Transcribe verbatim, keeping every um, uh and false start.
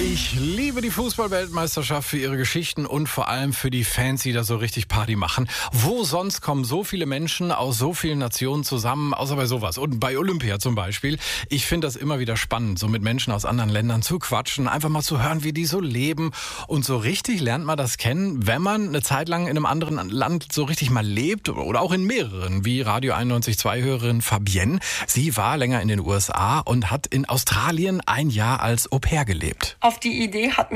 Ich liebe die Fußball-Weltmeisterschaft für ihre Geschichten und vor allem für die Fans, die da so richtig Party machen. Wo sonst kommen so viele Menschen aus so vielen Nationen zusammen, außer bei sowas? Und bei Olympia zum Beispiel. Ich finde das immer wieder spannend, so mit Menschen aus anderen Ländern zu quatschen, einfach mal zu hören, wie die so leben. Und so richtig lernt man das kennen, wenn man eine Zeit lang in einem anderen Land so richtig mal lebt oder auch in mehreren, wie Radio einundneunzig Komma zwei-Hörerin Fabienne. Sie war länger in den U S A und hat in Australien ein Jahr als Au-pair gelebt. Auf die Idee hat